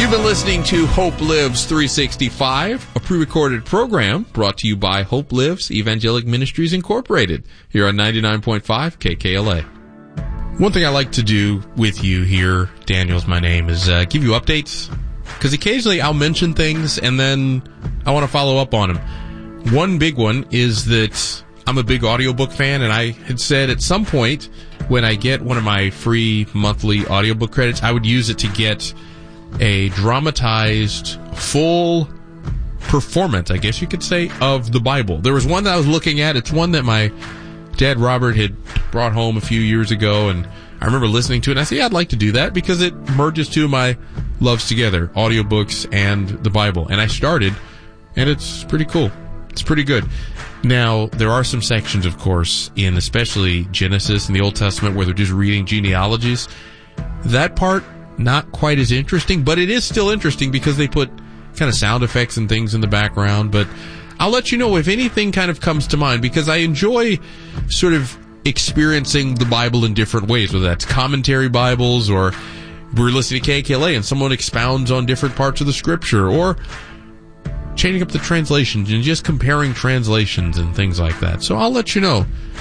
You've been listening to Hope Lives 365, a pre-recorded program brought to you by Hope Lives Evangelic Ministries Incorporated, here on 99.5 KKLA. One thing I like to do with you here, Daniel's my name, is give you updates, because occasionally I'll mention things and then I want to follow up on them. One big one is that I'm a big audiobook fan, and I had said at some point when I get one of my free monthly audiobook credits, I would use it to get a dramatized full performance, I guess you could say, of the Bible. There was one that I was looking at. It's one that my dad Robert had brought home a few years ago, and I remember listening to it, and I said, yeah, I'd like to do that because it merges two of my loves together, audiobooks and the Bible. And I started, and it's pretty cool. It's pretty good. Now, there are some sections, of course, in especially Genesis and the Old Testament where they're just reading genealogies. That part, not quite as interesting, but it is still interesting because they put kind of sound effects and things in the background. But I'll let you know if anything kind of comes to mind, because I enjoy sort of experiencing the Bible in different ways, whether that's commentary Bibles, or we're listening to KKLA and someone expounds on different parts of the scripture, or changing up the translations and just comparing translations and things like that. So I'll let you know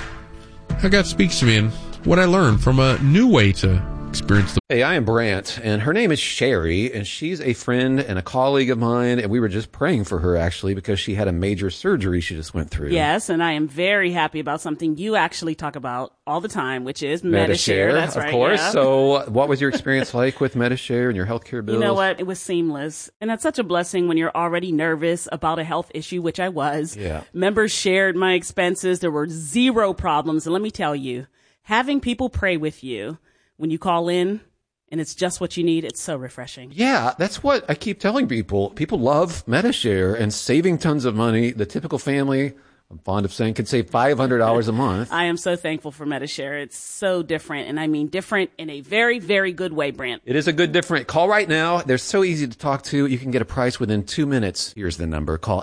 how God speaks to me and what I learned from a new way to experience the... Hey, I am Brant, and her name is Sherry, and she's a friend and a colleague of mine, and we were just praying for her, actually, because she had a major surgery she just went through. Yes, and I am very happy about something you actually talk about all the time, which is Medi-Share. That's right, of course. Yeah. So what was your experience like with Medi-Share and your healthcare bills? You know what? It was seamless. And that's such a blessing when you're already nervous about a health issue, which I was. Yeah. Members shared my expenses. There were zero problems. And let me tell you, having people pray with you when you call in and it's just what you need, it's so refreshing. Yeah, that's what I keep telling people. People love Medi-Share and saving tons of money. The typical family, I'm fond of saying, could save $500 a month. I am so thankful for Medi-Share. It's so different, and I mean different in a very, very good way, Brant. It is a good different. Call right now. They're so easy to talk to. You can get a price within 2 minutes. Here's the number. Call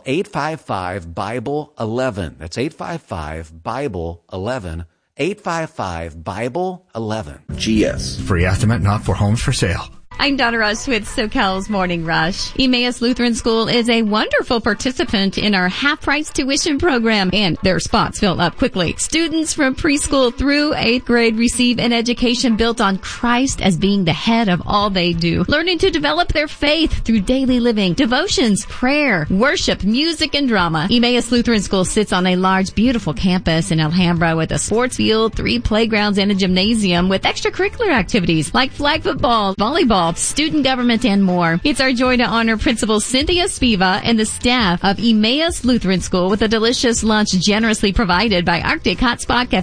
855-BIBLE-11. That's 855-BIBLE-11. 855-BIBLE-11. GS. Free estimate not for homes for sale. I'm Donna Rush with SoCal's Morning Rush. Emmaus Lutheran School is a wonderful participant in our half-price tuition program, and their spots fill up quickly. Students from preschool through 8th grade receive an education built on Christ as being the head of all they do, learning to develop their faith through daily living, devotions, prayer, worship, music, and drama. Emmaus Lutheran School sits on a large, beautiful campus in Alhambra with a sports field, 3 playgrounds, and a gymnasium with extracurricular activities like flag football, volleyball, student government, and more. It's our joy to honor Principal Cynthia Spiva and the staff of Emmaus Lutheran School with a delicious lunch generously provided by Arctic Hot Spot Cafe.